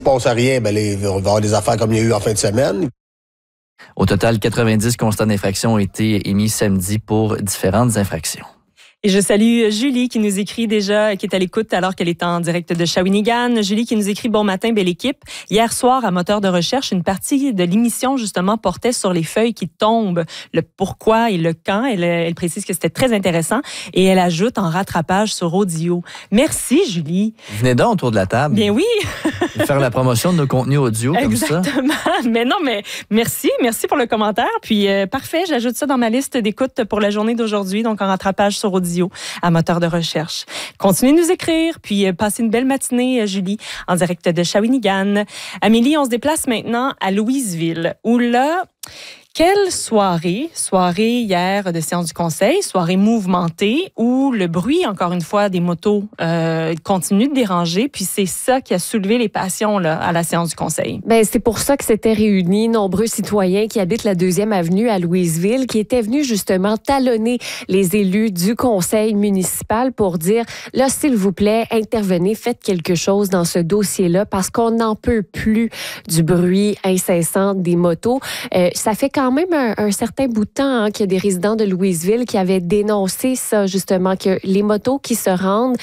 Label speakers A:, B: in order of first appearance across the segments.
A: pense à rien, ben, il va y avoir des affaires comme il y a eu en fin de semaine.
B: Au total, 90 constats d'infraction ont été émis samedi pour différentes infractions.
C: Et je salue Julie qui nous écrit déjà, qui est à l'écoute alors qu'elle est en direct de Shawinigan. Julie qui nous écrit « Bon matin, belle équipe. Hier soir, à Moteur de recherche, une partie de l'émission, justement, portait sur les feuilles qui tombent, le pourquoi et le quand. Elle précise que c'était très intéressant et elle ajoute en rattrapage sur audio. Merci, Julie.
B: Venez donc autour de la table.
C: Bien oui.
B: Faire la promotion de nos contenus audio comme ça.
C: Exactement. Mais non, mais merci pour le commentaire. Puis parfait, j'ajoute ça dans ma liste d'écoute pour la journée d'aujourd'hui, donc en rattrapage sur audio à Moteur de recherche. Continuez de nous écrire, puis passez une belle matinée, Julie, en direct de Shawinigan. Amélie, on se déplace maintenant à Louisville, où là... Quelle soirée hier de séance du conseil, soirée mouvementée, où le bruit, encore une fois, des motos continue de déranger, puis c'est ça qui a soulevé les passions là, à la séance du conseil.
D: Ben, c'est pour ça que s'étaient réunis nombreux citoyens qui habitent la 2e avenue à Louisville, qui étaient venus justement talonner les élus du conseil municipal pour dire, là, s'il vous plaît, intervenez, faites quelque chose dans ce dossier-là, parce qu'on n'en peut plus du bruit incessant des motos. Ça fait quand même un certain bout de temps qu'il y a des résidents de Louisville qui avaient dénoncé ça, justement, que les motos qui se rendent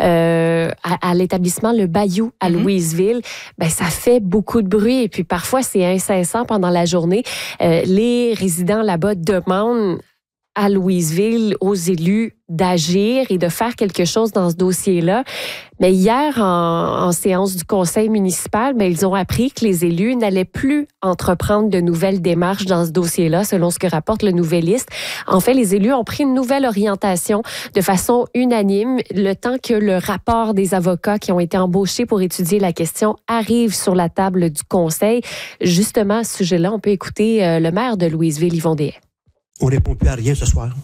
D: à l'établissement Le Bayou à Louisville, ben, ça fait beaucoup de bruit et puis parfois c'est incessant pendant la journée. Les résidents là-bas demandent à Louisville, aux élus, d'agir et de faire quelque chose dans ce dossier-là. Mais hier, en séance du conseil municipal, ben, ils ont appris que les élus n'allaient plus entreprendre de nouvelles démarches dans ce dossier-là, selon ce que rapporte le Nouvelliste. En fait, les élus ont pris une nouvelle orientation de façon unanime, le temps que le rapport des avocats qui ont été embauchés pour étudier la question arrive sur la table du conseil. Justement, à ce sujet-là, on peut écouter le maire de Louisville, Yvon Dehaye.
E: On répond plus à rien ce soir.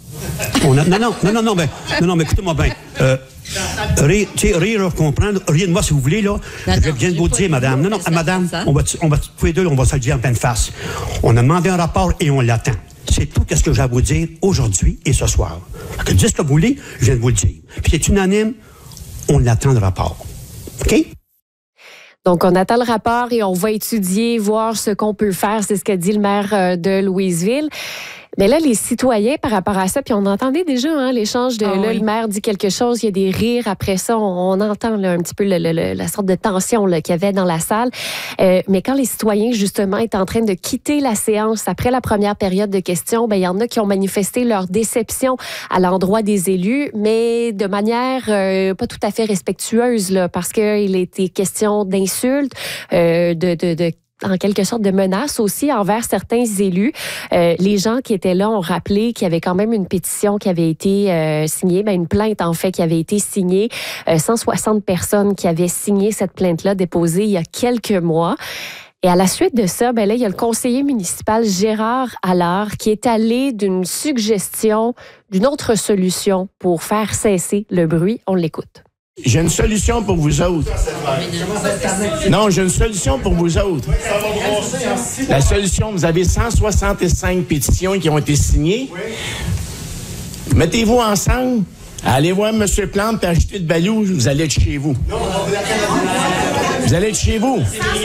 E: Mais écoutez-moi bien. Rire, comprendre, rien de moi si vous voulez, là. Je viens de vous dire, madame. Non, madame, on va tous les deux, on va se le dire en pleine face. On a demandé un rapport et on l'attend. C'est tout ce que j'ai à vous dire aujourd'hui et ce soir. Que dites ce que vous voulez, je viens de vous le dire. Puis c'est unanime, on l'attend le rapport. OK?
D: Donc, on attend le rapport et on va étudier, voir ce qu'on peut faire. C'est ce qu'a dit le maire de Louisville. Mais là, les citoyens, par rapport à ça, puis on entendait déjà l'échange de là, le maire dit quelque chose, il y a des rires. Après ça, on entend là, un petit peu la sorte de tension là, qu'il y avait dans la salle. Mais quand les citoyens, justement, étaient en train de quitter la séance après la première période de questions, ben il y en a qui ont manifesté leur déception à l'endroit des élus, mais de manière pas tout à fait respectueuse, là, parce qu'il était question d'insultes, en quelque sorte de menace aussi envers certains élus. Les gens qui étaient là ont rappelé qu'il y avait quand même une pétition qui avait été signée, une plainte en fait qui avait été signée, 160 personnes qui avaient signé cette plainte-là déposée il y a quelques mois. Et à la suite de ça, là, il y a le conseiller municipal Gérard Allard qui est allé d'une suggestion d'une autre solution pour faire cesser le bruit. On l'écoute.
F: J'ai une solution pour vous autres. Non, j'ai une solution pour vous autres. La solution, vous avez 165 pétitions qui ont été signées. Mettez-vous ensemble, allez voir M. Plante et achetez le Bayou, vous allez être chez vous. Vous allez être chez vous.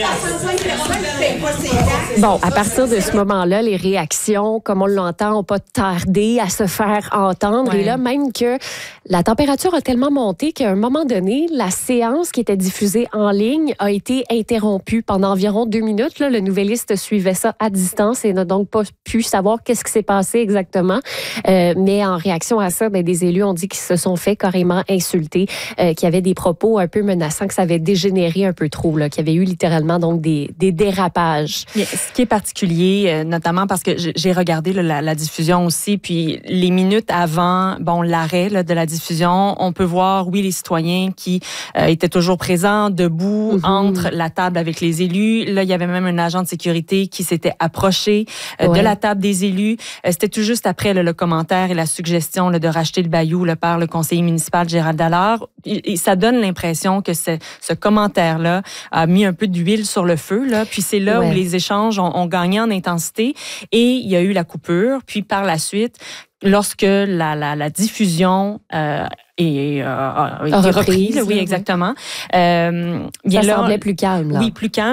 D: Bon, à partir de ce moment-là, les réactions, comme on l'entend, n'ont pas tardé à se faire entendre. Ouais. Et là, même que la température a tellement monté qu'à un moment donné, la séance qui était diffusée en ligne a été interrompue pendant environ 2 minutes. Là, le Nouvelliste suivait ça à distance et n'a donc pas pu savoir qu'est-ce qui s'est passé exactement. Mais en réaction à ça, des élus ont dit qu'ils se sont fait carrément insulter, qu'il y avait des propos un peu menaçants, que ça avait dégénéré un peu trop, là, qu'il y avait eu littéralement donc des dérapages.
C: Ce qui est particulier, notamment parce que j'ai regardé la diffusion aussi, puis les minutes avant l'arrêt de la diffusion, on peut voir, oui, les citoyens qui étaient toujours présents, debout, entre la table avec les élus. Là, il y avait même un agent de sécurité qui s'était approché de la table des élus. C'était tout juste après le commentaire et la suggestion de racheter le Bayou par le conseiller municipal Gérald Allard. Et ça donne l'impression que ce commentaire-là a mis un peu d'huile sur le feu. Là. Puis c'est là où les échanges ont gagné en intensité et il y a eu la coupure. Puis par la suite, lorsque la diffusion a été repris. Oui, exactement.
D: Ça semblait plus calme. Là.
C: Oui, plus calme.